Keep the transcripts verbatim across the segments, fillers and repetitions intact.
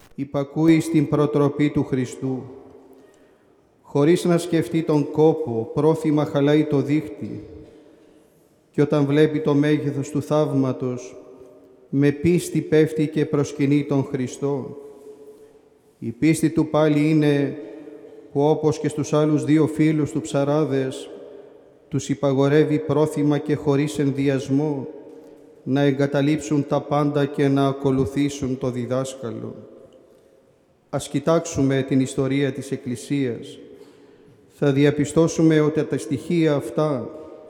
υπακούει στην προτροπή του Χριστού. Χωρίς να σκεφτεί τον κόπο, πρόθυμα χαλάει το δίχτυ και όταν βλέπει το μέγεθος του θαύματος, με πίστη πέφτει και προσκυνεί τον Χριστό. Η πίστη του πάλι είναι που όπως και στους άλλους δύο φίλους του ψαράδες, τους υπαγορεύει πρόθυμα και χωρίς ενδιασμό να εγκαταλείψουν τα πάντα και να ακολουθήσουν το διδάσκαλο. Ας κοιτάξουμε την ιστορία της Εκκλησίας. Θα διαπιστώσουμε ότι τα στοιχεία αυτά,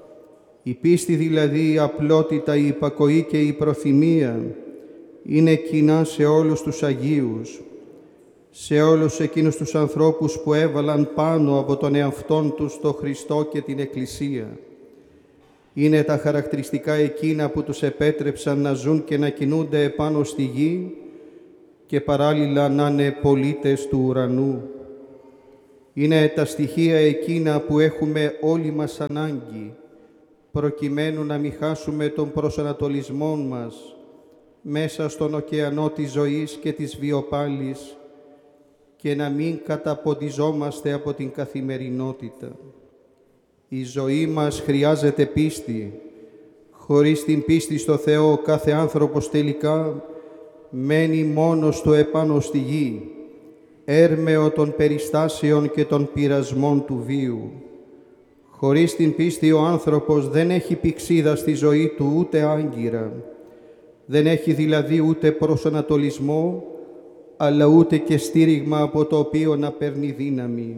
η πίστη δηλαδή, η απλότητα, η υπακοή και η προθυμία, είναι κοινά σε όλους τους Αγίους, σε όλους εκείνους τους ανθρώπους που έβαλαν πάνω από τον εαυτόν τους τον Χριστό και την Εκκλησία. Είναι τα χαρακτηριστικά εκείνα που τους επέτρεψαν να ζουν και να κινούνται επάνω στη γη και παράλληλα να είναι πολίτες του ουρανού. Είναι τα στοιχεία εκείνα που έχουμε όλοι μας ανάγκη, προκειμένου να μην χάσουμε τον προσανατολισμό μας μέσα στον ωκεανό της ζωής και της βιοπάλης και να μην καταποντιζόμαστε από την καθημερινότητα. Η ζωή μας χρειάζεται πίστη. Χωρίς την πίστη στο Θεό, κάθε άνθρωπος τελικά μένει μόνος του επάνω στη γη, έρμεο των περιστάσεων και των πειρασμών του βίου. Χωρίς την πίστη ο άνθρωπος δεν έχει πηξίδα στη ζωή του, ούτε άγκυρα. Δεν έχει δηλαδή ούτε προσανατολισμό, αλλά ούτε και στήριγμα από το οποίο να παίρνει δύναμη.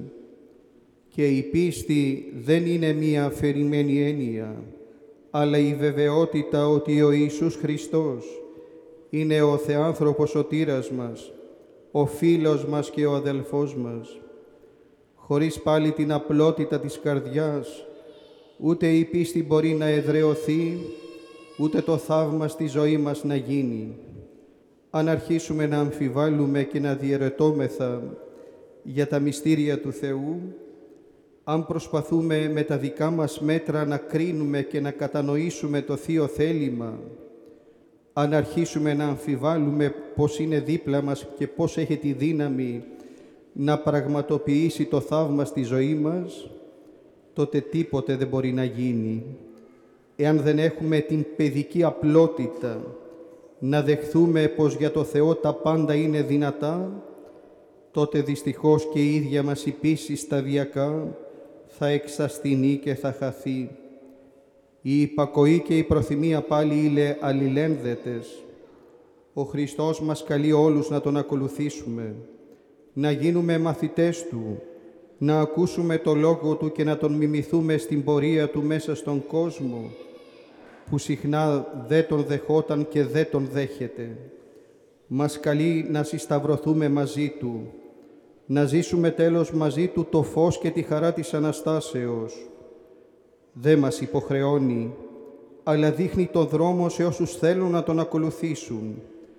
Και η πίστη δεν είναι μία αφηρημένη έννοια, αλλά η βεβαιότητα ότι ο Ιησούς Χριστός είναι ο Θεάνθρωπος σωτήρας μας, ο φίλος μας και ο αδελφός μας. Χωρίς πάλι την απλότητα της καρδιάς, ούτε η πίστη μπορεί να εδραιωθεί, ούτε το θαύμα στη ζωή μας να γίνει. Αν αρχίσουμε να αμφιβάλλουμε και να διαιρετώμεθα για τα μυστήρια του Θεού, αν προσπαθούμε με τα δικά μας μέτρα να κρίνουμε και να κατανοήσουμε το Θείο θέλημα, αν αρχίσουμε να αμφιβάλλουμε πώς είναι δίπλα μας και πώς έχει τη δύναμη να πραγματοποιήσει το θαύμα στη ζωή μας, τότε τίποτε δεν μπορεί να γίνει. Εάν δεν έχουμε την παιδική απλότητα να δεχθούμε πως για το Θεό τα πάντα είναι δυνατά, τότε δυστυχώς και η ίδια μας η πίστη σταδιακά θα εξασθενεί και θα χαθεί. Η υπακοή και η προθυμία πάλι είναι αλληλένδετες. Ο Χριστός μας καλεί όλους να Τον ακολουθήσουμε, να γίνουμε μαθητές Του, να ακούσουμε το Λόγο Του και να Τον μιμηθούμε στην πορεία Του μέσα στον κόσμο, που συχνά δεν Τον δεχόταν και δεν Τον δέχεται. Μας καλεί να συσταυρωθούμε μαζί Του, να ζήσουμε τέλος μαζί Του το φως και τη χαρά της Αναστάσεως. Δεν μας υποχρεώνει, αλλά δείχνει το δρόμο σε όσους θέλουν να Τον ακολουθήσουν.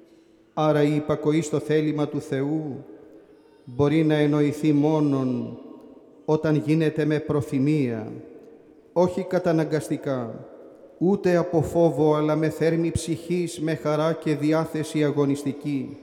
Άρα η υπακοή στο θέλημα του Θεού μπορεί να εννοηθεί μόνον όταν γίνεται με προθυμία, όχι καταναγκαστικά, ούτε από φόβο, αλλά με θέρμη ψυχής, με χαρά και διάθεση αγωνιστική.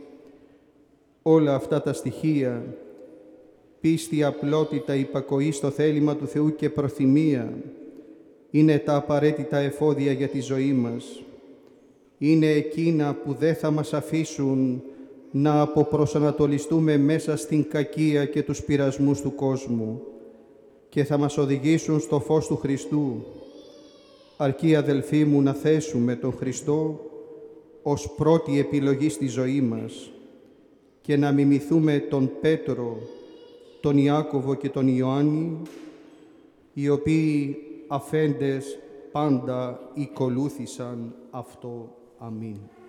Όλα αυτά τα στοιχεία, πίστη, απλότητα, υπακοή στο θέλημα του Θεού και προθυμία, είναι τα απαραίτητα εφόδια για τη ζωή μας. Είναι εκείνα που δεν θα μας αφήσουν να αποπροσανατολιστούμε μέσα στην κακία και τους πειρασμούς του κόσμου και θα μας οδηγήσουν στο φως του Χριστού. Αρκεί, αδελφοί μου, να θέσουμε τον Χριστό ως πρώτη επιλογή στη ζωή μας και να μιμηθούμε τον Πέτρο, τον Ιάκωβο και τον Ιωάννη, οι οποίοι αφέντες πάντα ακολούθησαν αυτό. Αμήν.